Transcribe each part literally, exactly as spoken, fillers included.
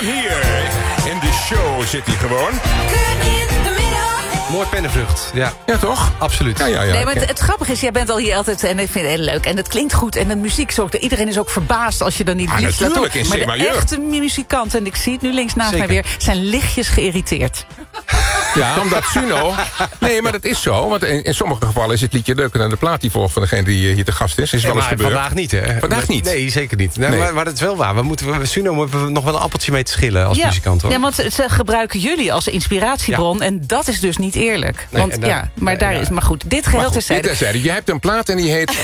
gewoon hier. In de show zit hij gewoon. Mooi pennenvrucht, ja. Ja, toch? Absoluut. Ja, ja, ja. Nee, maar het, het grappige is, jij bent al hier altijd... en ik vind het heel leuk. En het klinkt goed. En de muziek is ook... iedereen is ook verbaasd als je dan niet Ah, liefst natuurlijk, in Maar de C-majeur. echte muzikanten, en ik zie het nu links naast Zeker. mij weer... zijn lichtjes geïrriteerd. Ja, omdat Suno... Nee, maar dat is zo. Want in, in sommige gevallen is het liedje leuker dan de plaat die volgt van degene die hier te gast is. Is wel Ja, eens maar gebeurd. vandaag niet, hè? Vandaag niet? Nee, zeker niet. Nee, Nee. Maar, maar dat is wel waar. We moeten, we, Suno hebben we nog wel een appeltje mee te schillen als ja. muzikant, hoor. Ja, want ze, ze gebruiken jullie als inspiratiebron... Ja. en dat is dus niet eerlijk. Nee, want en dan- ja, maar nee, daar ja. is... Maar goed, dit geheel Maar goed, terzijde. dit terzijde. Je hebt een plaat en die heet...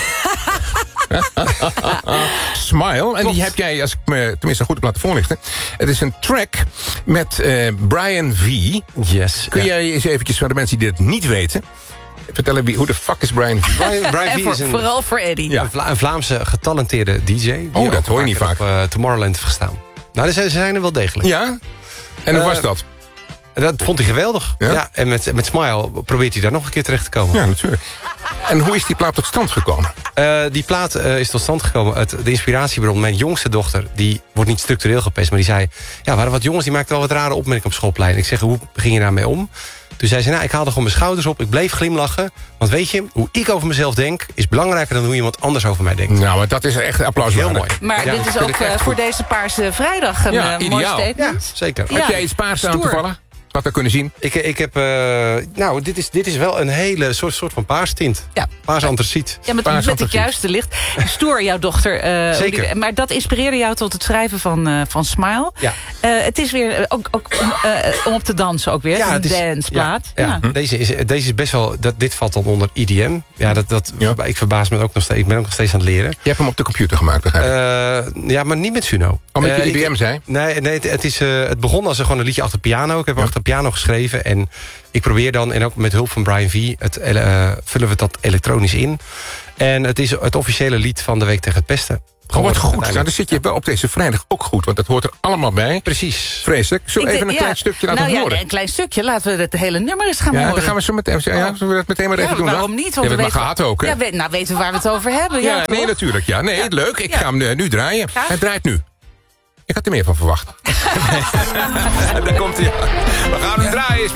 Smile. En die heb jij, als ik me tenminste goed heb laten voorlichten... Het is een track met uh, Brian V. Yes. Kun ja. jij eens eventjes voor de mensen die dit niet weten... vertellen wie, hoe de fuck is Brian V? Brian, Brian En V voor, is een, vooral voor Eddie. Ja. een, Vla- een Vlaamse getalenteerde D J. die Oh, dat ook hoor je niet vaker vaak. Op uh, Tomorrowland heeft gestaan. Nou, ze zijn er wel degelijk. Ja? En hoe Uh, was dat? Dat vond hij geweldig. Ja? Ja? En met, met Smile probeert hij daar nog een keer terecht te komen. Ja, natuurlijk. En hoe is die plaat tot stand gekomen? Uh, die plaat uh, is tot stand gekomen uit de inspiratiebron. Mijn jongste dochter, die wordt niet structureel gepest... maar die zei, ja, er waren wat jongens die maakten wel wat rare opmerkingen op schoolplein. Ik zeg, hoe ging je daarmee om? Toen zei ze, nou, ik haalde gewoon mijn schouders op, ik bleef glimlachen. Want weet je, hoe ik over mezelf denk... is belangrijker dan hoe iemand anders over mij denkt. Nou, maar dat is echt applaus Heel waard. mooi. Maar Ja, dit ik is vind ook het echt uh, voor goed. deze Paarse Vrijdag een Ja, uh, mooi ideaal. statement. Zeker. Ja. Heb jij iets paars aan te Stoer. vallen? Wat we kunnen zien? Ik, ik heb, uh, nou, dit is, dit is wel een hele soort, soort van paarstint. Ja. Paars antraciet. Ja, met, Paars met het antraciet. juiste licht. Stoer, jouw dochter. Uh, Zeker. die- maar dat inspireerde jou tot het schrijven van, uh, van Smile. Ja. Uh, het is weer uh, ook, ook uh, om op te dansen ook weer. Ja, een het is- danceplaat. Ja, ja. Ja. Deze, is, deze is best wel... Dat, dit valt dan onder I D M. Ja, dat, dat, Ja. Ik verbaas me ook nog steeds. Ik ben ook nog steeds aan het leren. Je hebt hem op de computer gemaakt, begrijp ik. Uh, ja, maar niet met Suno. Omdat je Uh, I D M ik- zei? Nee, nee het, het, is, uh, het begon als gewoon een liedje achter de piano. Ik heb Ja. achter de piano geschreven. En ik probeer dan, en ook met hulp van Brian V... Het, uh, vullen we dat elektronisch in. En het is het officiële lied van de Week tegen het Pesten. Oh, wat goed. Nou, Uiteindelijk. dan zit je wel op deze vrijdag ook goed. Want dat hoort er allemaal bij. Precies. Vreselijk. Zullen we Ik even een denk- klein ja. stukje laten nou, horen? Ja, een klein stukje. Laten we het hele nummer eens gaan Ja, horen. dan gaan we zo meteen... Ja, zullen we dat meteen maar even Ja, doen? dan? waarom niet? Want Je hebt het maar weten- gehad ook, hè? Ja, we, nou weten we waar we het over hebben. Ja, Ja, nee, toch? natuurlijk. Ja, nee, Ja. leuk. Ik Ja. ga hem uh, nu draaien. Graag. Hij draait nu. Ik had er meer van verwacht. Daar komt hij aan. We gaan hem draaien.